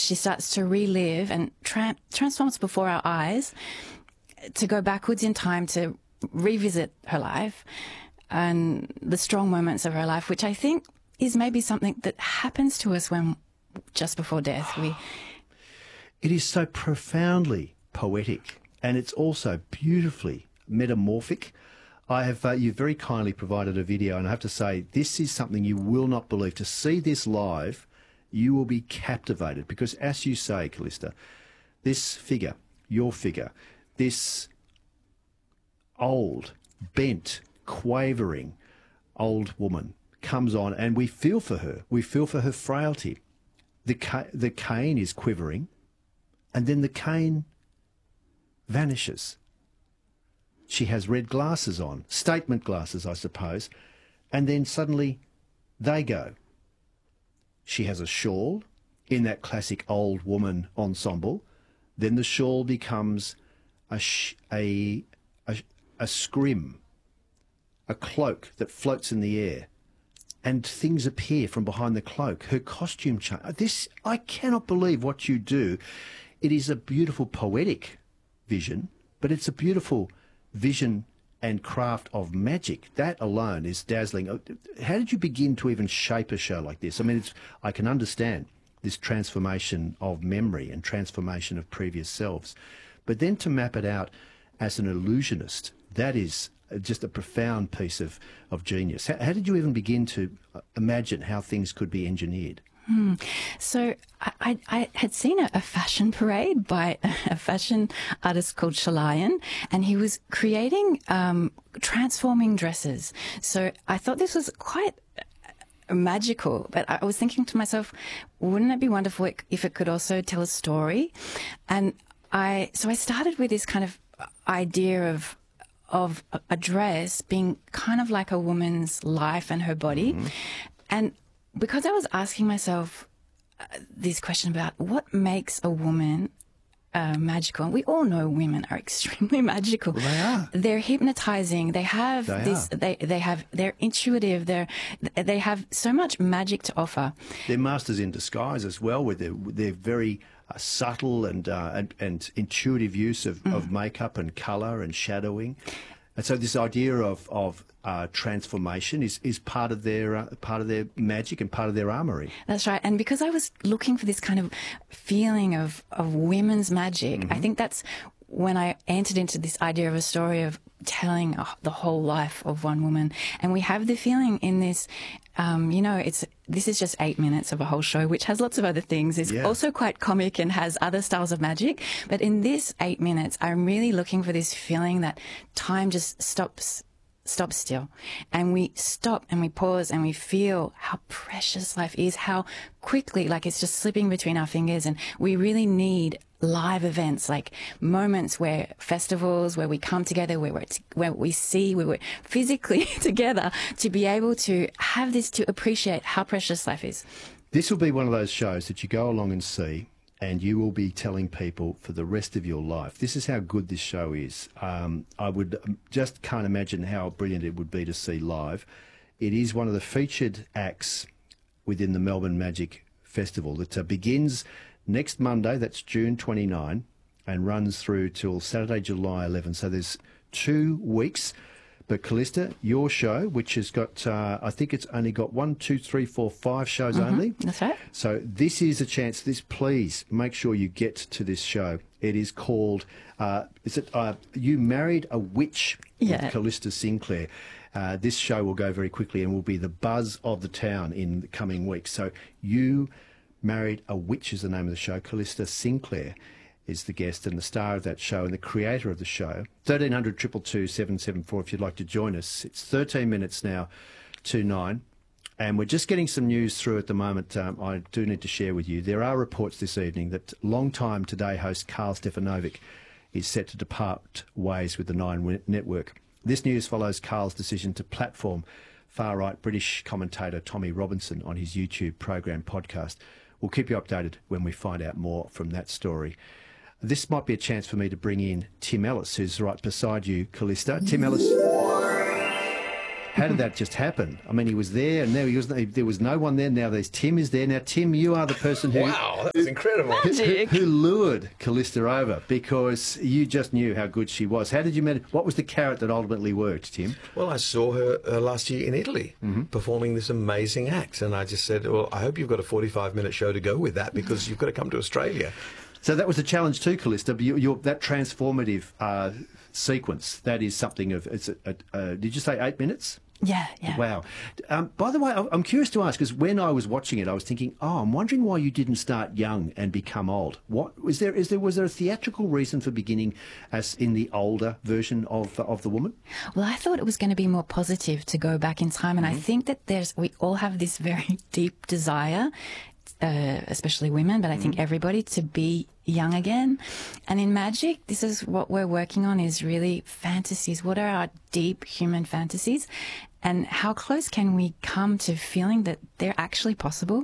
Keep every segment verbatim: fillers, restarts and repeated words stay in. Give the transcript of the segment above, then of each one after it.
she starts to relive and tra- transforms before our eyes, to go backwards in time to revisit her life and the strong moments of her life, which I think is maybe something that happens to us when just before death. We. It is so profoundly poetic, and it's also beautifully metamorphic. I have uh, you very kindly provided a video, and I have to say this is something you will not believe. To see this live, you will be captivated, because as you say, Callista, this figure, your figure, this old, bent, quavering old woman comes on, and we feel for her. We feel for her frailty. The ca- the cane is quivering, and then the cane vanishes. She has red glasses on, statement glasses, I suppose, and then suddenly they go. She has a shawl in that classic old woman ensemble. Then the shawl becomes a sh- a, a a scrim, a cloak that floats in the air, and things appear from behind the cloak. Her costume change. This, I cannot believe what you do. It is a beautiful poetic vision, but it's a beautiful vision and craft of magic. That alone is dazzling. How did you begin to even shape a show like this? I mean, it's, I can understand this transformation of memory and transformation of previous selves, but then to map it out as an illusionist, that is just a profound piece of, of genius. How, how did you even begin to imagine how things could be engineered? Hmm. So I, I, I had seen a, a fashion parade by a fashion artist called Shalayan, and he was creating um, transforming dresses. So I thought this was quite magical, but I was thinking to myself, wouldn't it be wonderful if it could also tell a story? And I so I started with this kind of idea of of a dress being kind of like a woman's life and her body. Mm-hmm. And because I was asking myself uh, this question about what makes a woman uh, magical, and we all know women are extremely magical. Well, they are. They're hypnotizing. They have they this. Are. They they have. They're intuitive. They're they have so much magic to offer. They're masters in disguise as well, with their their very uh, subtle and, uh, and and intuitive use of, mm. of makeup and colour and shadowing. And so this idea of of uh, transformation is, is part of their uh, part of their magic and part of their armoury. That's right. And because I was looking for this kind of feeling of, of women's magic, mm-hmm. I think that's when I entered into this idea of a story of telling uh, the whole life of one woman. And we have the feeling in this, um, you know, it's this is just eight minutes of a whole show, which has lots of other things. It's yeah. also quite comic and has other styles of magic. But in this eight minutes, I'm really looking for this feeling that time just stops stop still, and we stop and we pause and we feel how precious life is, how quickly, like it's just slipping between our fingers. And we really need live events, like moments where festivals, where we come together, where we're t- where we see, where we're physically together, to be able to have this, to appreciate how precious life is. This will be one of those shows that you go along and see, and you will be telling people for the rest of your life, this is how good this show is. Um, I would just can't imagine how brilliant it would be to see live. It is one of the featured acts within the Melbourne Magic Festival that uh, begins next Monday, that's June twenty-ninth, and runs through till Saturday, July eleventh. So there's two weeks. But Callista, your show, which has got, uh, I think it's only got one, two, three, four, five shows mm-hmm. only. That's right. So this is a chance. This, please make sure you get to this show. It is called, uh, is it uh, You Married a Witch yeah. with Callista Sinclair. Uh, this show will go very quickly and will be the buzz of the town in the coming weeks. So You Married a Witch is the name of the show. Callista Sinclair is the guest and the star of that show and the creator of the show. thirteen hundred, two two two, seven seven four if you'd like to join us. It's thirteen minutes now to nine, and we're just getting some news through at the moment. Um, I do need to share with you. There are reports this evening that long-time Today host Carl Stefanovic is set to depart ways with the Nine Network. This news follows Carl's decision to platform far-right British commentator Tommy Robinson on his YouTube program podcast. We'll keep you updated when we find out more from that story. This might be a chance for me to bring in Tim Ellis, who's right beside you, Callista. Tim Ellis, How did that just happen? I mean, he was there, and now he was, there was no one there. Now there's Tim is there. Now, Tim, you are the person who... Wow, that was incredible. Who, who lured Callista over because you just knew how good she was. How did you meet? What was the carrot that ultimately worked, Tim? Well, I saw her uh, last year in Italy mm-hmm. performing this amazing act, and I just said, well, I hope you've got a forty-five minute show to go with that, because you've got to come to Australia. So that was a challenge too, Callista. You, you're, that transformative uh, sequence, that is something of... It's a, a, a, did you say eight minutes? Yeah, yeah. Wow. Um, by the way, I'm curious to ask, because when I was watching it, I was thinking, oh, I'm wondering why you didn't start young and become old. What was there? Is there was there a theatrical reason for beginning as in the older version of of the woman? Well, I thought it was going to be more positive to go back in time, and mm-hmm. I think that there's we all have this very deep desire. Uh, especially women, but I think mm. everybody, to be young again. And in magic, this is what we're working on, is really fantasies. What are our deep human fantasies? And how close can we come to feeling that they're actually possible?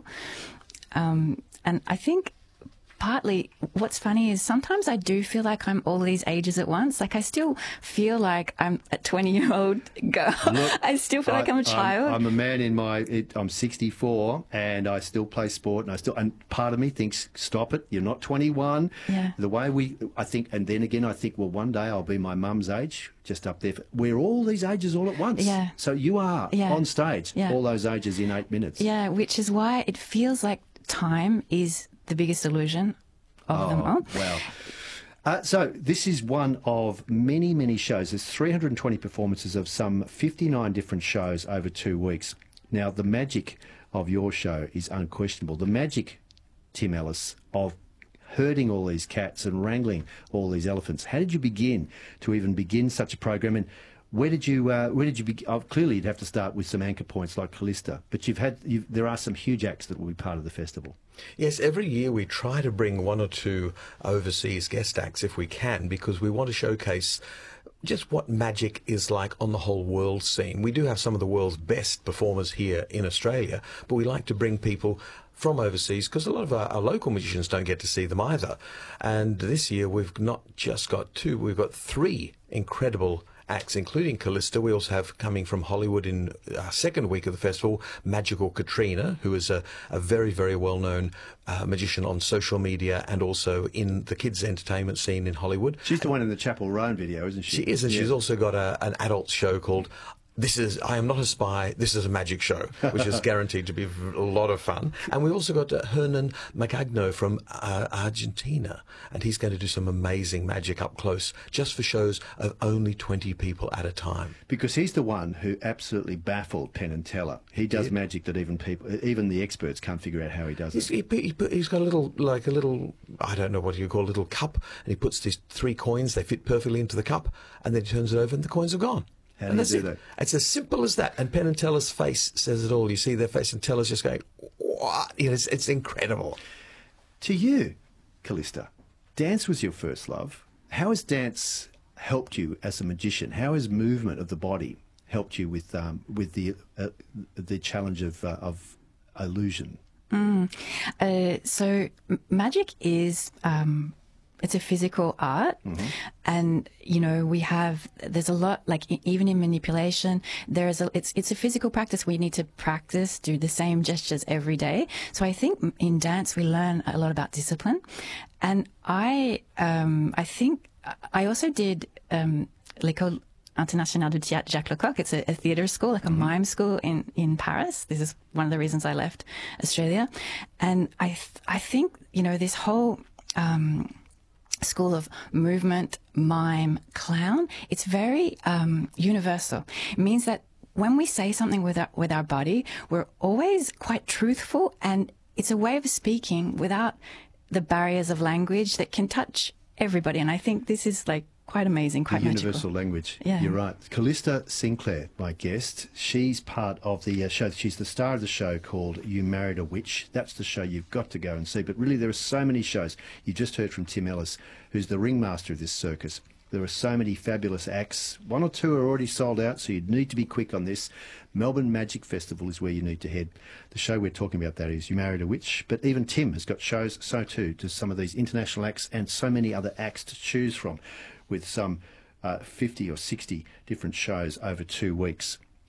Um, and I think partly what's funny is sometimes I do feel like I'm all these ages at once. Like I still feel like I'm a twenty-year-old girl. Look, I still feel I, like I'm a child. I'm, I'm a man in my... It, I'm sixty-four and I still play sport, and I still... And part of me thinks, stop it, you're not twenty-one. Yeah. The way we... I think... And then again, I think, well, one day I'll be my mum's age, just up there. We're all these ages all at once. Yeah. So you are yeah. on stage, yeah. all those ages in eight minutes. Yeah, which is why it feels like time is the biggest illusion of oh, them all. Wow. Uh, so this is one of many, many shows. There's three hundred twenty performances of some fifty-nine different shows over two weeks. Now, the magic of your show is unquestionable. The magic, Tim Ellis, of herding all these cats and wrangling all these elephants. How did you begin to even begin such a program? And where did you, uh, where did you begin? Oh, clearly, you'd have to start with some anchor points like Callista, but you've had, you've, there are some huge acts that will be part of the festival. Yes, every year we try to bring one or two overseas guest acts if we can, because we want to showcase just what magic is like on the whole world scene. We do have some of the world's best performers here in Australia, but we like to bring people from overseas, because a lot of our, our local magicians don't get to see them either. And this year we've not just got two, we've got three incredible acts, including Callista. We also have, coming from Hollywood in our second week of the festival, Magical Katrina, who is a, a very, very well-known uh, magician on social media and also in the kids' entertainment scene in Hollywood. She's the one in the Chapel Roan video, isn't she? She is, and yeah. she's also got a, an adult show called This is, I Am Not a Spy, This is a Magic Show, which is guaranteed to be a lot of fun. And we also got uh, Hernan Magagno from uh, Argentina, and he's going to do some amazing magic up close, just for shows of only twenty people at a time. Because he's the one who absolutely baffled Penn and Teller. He does yeah. magic that even people, even the experts can't figure out how he does he's, it. He, he, he's got a little, like a little, I don't know what you call a little cup, and he puts these three coins, they fit perfectly into the cup, and then he turns it over and the coins are gone. How do you do that? It's as simple as that. And Penn and Teller's face says it all. You see their face, and Teller's just going, what? You know, it's, it's incredible. To you, Callista, dance was your first love. How has dance helped you as a magician? How has movement of the body helped you with um, with the uh, the challenge of uh, of illusion? Mm. Uh, so magic is... Um, It's a physical art, mm-hmm. and you know we have. There's a lot, like even in manipulation, there is a. It's it's a physical practice. We need to practice, do the same gestures every day. So I think in dance we learn a lot about discipline, and I um I think I also did um l'École Internationale du Théâtre Jacques Lecoq. It's a, a theatre school, like a mm-hmm. mime school in in Paris. This is one of the reasons I left Australia, and I th- I think you know this whole. Um, school of movement, mime, clown, it's very um, universal. It means that when we say something with our, with our body, we're always quite truthful, and it's a way of speaking without the barriers of language that can touch everybody. And I think this is like quite amazing, quite the magical. Universal language. Yeah. You're right. Callista Sinclair, my guest, she's part of the uh, show. She's the star of the show called You Married a Witch. That's the show you've got to go and see. But really, there are so many shows. You just heard from Tim Ellis, who's the ringmaster of this circus. There are so many fabulous acts. One or two are already sold out, so you need to be quick on this. Melbourne Magic Festival is where you need to head. The show we're talking about, that is You Married a Witch. But even Tim has got shows, so too, to some of these international acts and so many other acts to choose from, with some uh, fifty or sixty different shows over two weeks.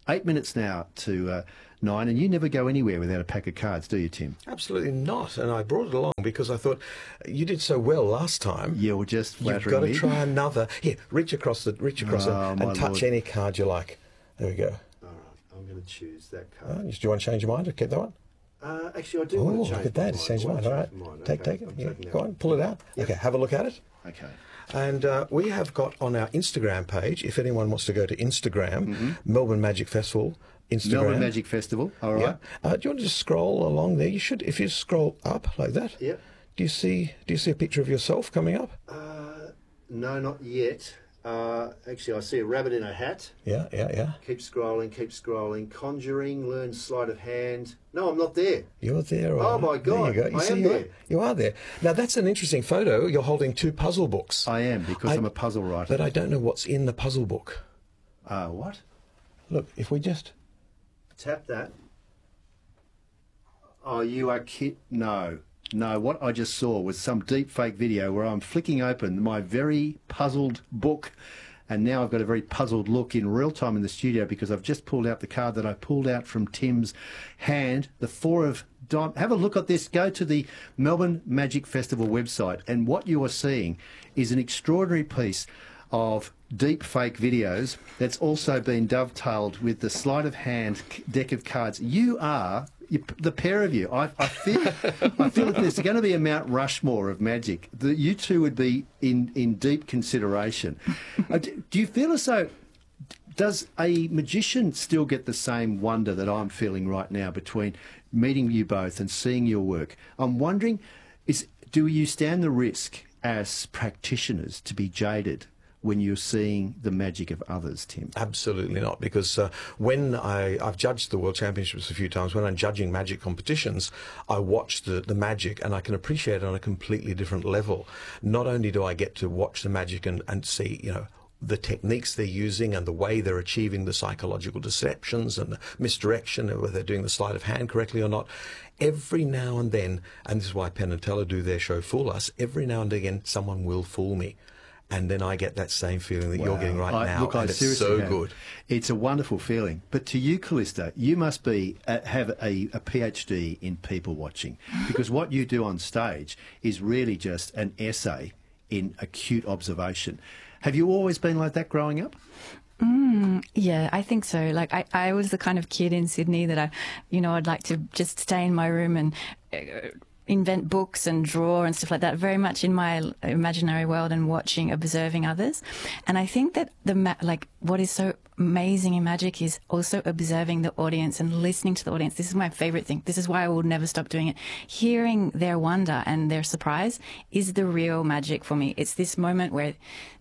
eight minutes now to uh, nine, and you never go anywhere without a pack of cards, do you, Tim? Absolutely not. And I brought it along because I thought you did so well last time. You were just You've flattering got to me. try another. Here, reach across the reach across Oh, it my and touch Lord. any card you like. There we go. All right, I'm going to choose that Oh, card. do you want to change your mind or keep that one? Uh, actually, I do Oh, want to change look at that. my It's mind. changed I your want mind. to All right. change my mind. Take, Okay, take it. I'm Yeah, taking that go one. on, pull it out. Yep. Okay, have a look at it. Okay. And uh, we have got on our Instagram page, if anyone wants to go to Instagram, Melbourne Magic Festival, Instagram. Mm-hmm. Melbourne Magic Festival, all right. Yeah. Uh, do you want to just scroll along there? You should, if you scroll up like that. Yep. Do you see? Do you see a picture of yourself coming up? Uh, no, not yet. Uh, actually, I see a rabbit in a hat. Yeah, yeah, yeah. Keep scrolling, keep scrolling. Conjuring, learn sleight of hand. No, I'm not there. You're there. Oh, all my right. God, There you go. You I see, am you there. Are, you are there. Now that's an interesting photo. You're holding two puzzle books. I am, because I- I'm a puzzle writer. But I don't know what's in the puzzle book. Uh, what? Look, if we just Tap that. Oh, you are kid? No. No, what I just saw was some deep fake video where I'm flicking open my very puzzled book, and now I've got a very puzzled look in real time in the studio because I've just pulled out the card that I pulled out from Tim's hand, the Four of Diamonds. Have a look at this. Go to the Melbourne Magic Festival website, and what you are seeing is an extraordinary piece of deep fake videos that's also been dovetailed with the sleight of hand c- deck of cards. You are you, the pair of you. I, I feel I feel that there's going to be a Mount Rushmore of magic. The, you two would be in in deep consideration. Uh, do, do you feel as though? Does a magician still get the same wonder that I'm feeling right now between meeting you both and seeing your work? I'm wondering, is do you stand the risk as practitioners to be jaded when you're seeing the magic of others, Tim? Absolutely not, because uh, when I, I've judged the World Championships a few times, when I'm judging magic competitions, I watch the, the magic and I can appreciate it on a completely different level. Not only do I get to watch the magic and, and see, you know, the techniques they're using and the way they're achieving the psychological deceptions and the misdirection, and whether they're doing the sleight of hand correctly or not. Every now and then, and this is why Penn and Teller do their show Fool Us, every now and again someone will fool me. And then I get that same feeling that you're getting right I, now. Look, I and it's seriously so have. good. It's a wonderful feeling. But to you, Callista, you must be uh, have a, a PhD in people watching, because what you do on stage is really just an essay in acute observation. Have you always been like that growing up? Mm, yeah, I think so. Like I, I was the kind of kid in Sydney that I, you know, I'd like to just stay in my room and uh, invent books and draw and stuff like that, very much in my imaginary world and watching, observing others. And I think that the ma- like what is so amazing in magic is also observing the audience and listening to the audience. This is my favorite thing. This is why I will never stop doing it. Hearing their wonder and their surprise is the real magic for me. It's this moment where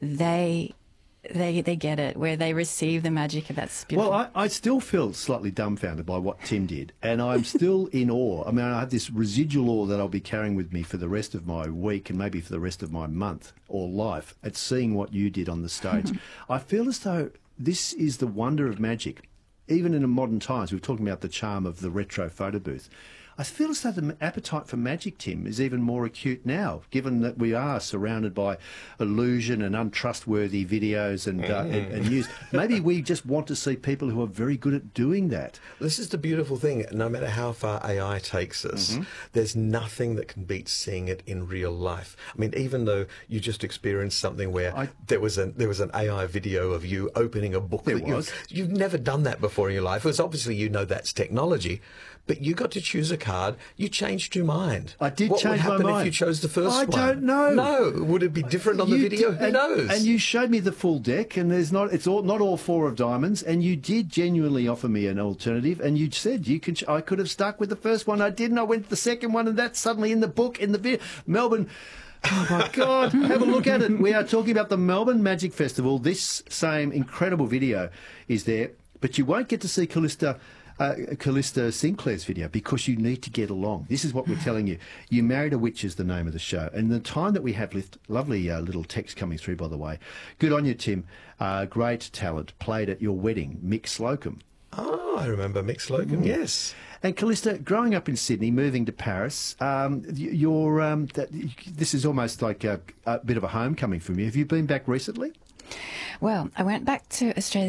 they they they get it, where they receive the magic. That's beautiful. Well, I, I still feel slightly dumbfounded by what Tim did, and I'm still in awe. I mean, I have this residual awe that I'll be carrying with me for the rest of my week and maybe for the rest of my month or life at seeing what you did on the stage. I feel as though this is the wonder of magic. Even in modern times, we're talking about the charm of the retro photo booth. I feel as though the appetite for magic, Tim, is even more acute now, given that we are surrounded by illusion and untrustworthy videos and, uh, and, and news. Maybe we just want to see people who are very good at doing that. This is the beautiful thing. No matter how far A I takes us, mm-hmm. there's nothing that can beat seeing it in real life. I mean, even though you just experienced something where I, there was an there was an A I video of you opening a book. There that was. You, you've never done that before in your life. Because obviously you know that's technology. But you got to choose a card. You changed your mind. I did what change my mind. What would happen if you chose the first I one? I don't know. No. Would it be different on you the video? Did, Who and, knows? And you showed me the full deck, and there's not. It's all not all four of diamonds. And you did genuinely offer me an alternative. And you said you can. I could have stuck with the first one. I didn't. I went to the second one, and that's suddenly in the book in the video. Melbourne. Oh my God, have a look at it. We are talking about the Melbourne Magic Festival. This same incredible video is there, but you won't get to see Callista, uh, Callista Sinclair's video because you need to get along. This is what we're telling you. You Married a Witch is the name of the show. And the time that we have left, lovely uh, little text coming through, by the way. Good on you, Tim. Uh, great talent. Played at your wedding, Mick Slocum. Oh, I remember Mick Slocum, mm. yes. And Callista, growing up in Sydney, moving to Paris, um, you're, um, that, this is almost like a, a bit of a homecoming for you. Have you been back recently? Well, I went back to Australia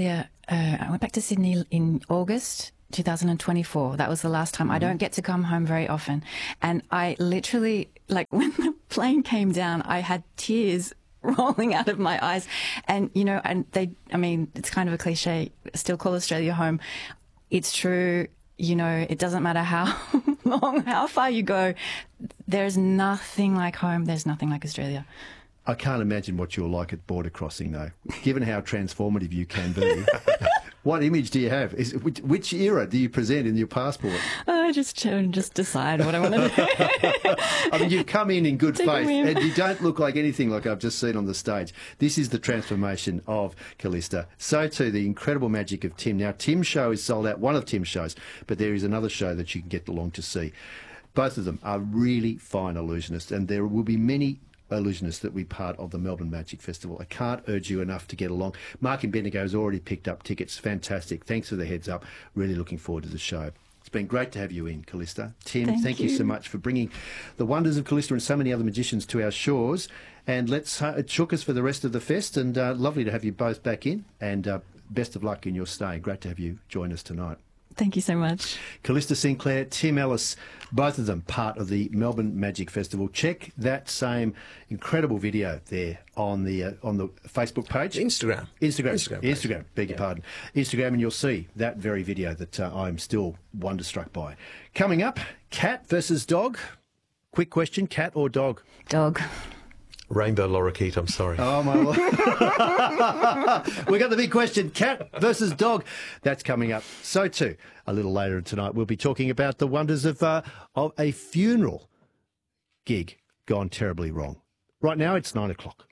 uh, I went back to Sydney in August two thousand twenty-four. That was the last time. Mm-hmm. I don't get to come home very often. And I literally, like when the plane came down, I had tears rolling out of my eyes. And, you know, and they, I mean, it's kind of a cliche, still call Australia home. It's true. You know, it doesn't matter how long, how far you go. There's nothing like home. There's nothing like Australia. I can't imagine what you're like at border crossing, though, given how transformative you can be. What image do you have? Is, which, which era do you present in your passport? I just just decide what I want to do. I mean, you've come in in good Take faith, me in. and you don't look like anything like I've just seen on the stage. This is the transformation of Callista. So too, the incredible magic of Tim. Now, Tim's show is sold out, one of Tim's shows, but there is another show that you can get along to see. Both of them are really fine illusionists, and there will be many illusionists that will be part of the Melbourne Magic Festival. I can't urge you enough to get along. Mark in Bendigo has already picked up tickets. Fantastic. Thanks for the heads up. Really looking forward to the show. It's been great to have you in, Callista. Tim, thank, thank you. you so much for bringing the wonders of Callista and so many other magicians to our shores. And let's uh, it shook us for the rest of the fest, and uh, lovely to have you both back in, and uh, best of luck in your stay. Great to have you join us tonight. Thank you so much. Callista Sinclair, Tim Ellis, both of them part of the Melbourne Magic Festival. Check that same incredible video there on the uh, on the Facebook page. Instagram. Instagram. Instagram. Instagram, Instagram beg your yeah. pardon. Instagram, and you'll see that very video that uh, I'm still wonderstruck by. Coming up, cat versus dog. Quick question, cat or dog? Dog. Rainbow lorikeet, I'm sorry. Oh, my Lord. We got the big question, cat versus dog. That's coming up. So, too, a little later tonight, we'll be talking about the wonders of, uh, of a funeral gig gone terribly wrong. Right now, it's nine o'clock.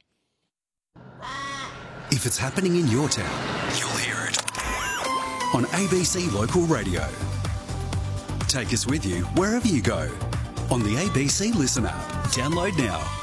If it's happening in your town, you'll hear it on A B C Local Radio. Take us with you wherever you go on the A B C Listen app. Download now.